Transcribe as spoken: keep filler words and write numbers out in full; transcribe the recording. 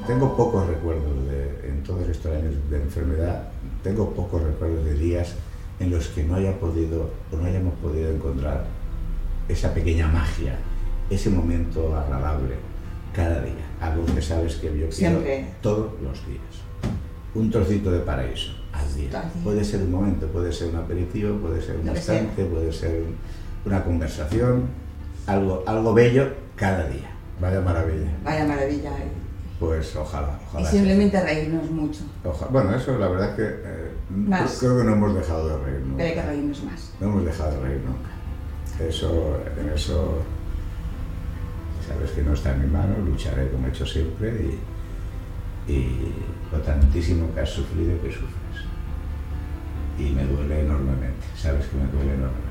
tengo pocos recuerdos de, en todos estos años de enfermedad, tengo pocos recuerdos de días en los que no haya podido o no hayamos podido encontrar esa pequeña magia, ese momento agradable cada día, algo que sabes que yo quiero Siempre. todos los días. Un trocito de paraíso al día. Al día. Puede ser un momento, puede ser un aperitivo, puede ser un Lo que instante, sea. puede ser una conversación, algo, algo bello cada día. Vaya maravilla. Vaya maravilla. Pues ojalá, Y ojalá. simplemente reírnos mucho. Ojalá. Bueno, eso la verdad es que eh, Más. creo que no hemos dejado de reír nunca. Pero hay que reírnos más. No hemos dejado de reír nunca. Eso, en eso, sabes que no está en mi mano, lucharé como he hecho siempre y, y lo tantísimo que has sufrido y que sufres. Y me duele enormemente, sabes que me duele enormemente.